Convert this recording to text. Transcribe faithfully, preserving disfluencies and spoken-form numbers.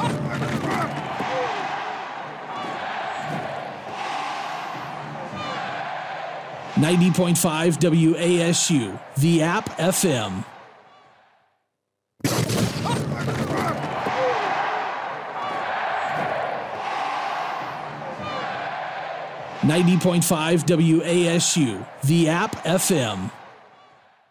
ninety point five W A S U, the App F M. ninety point five W A S U, the App F M.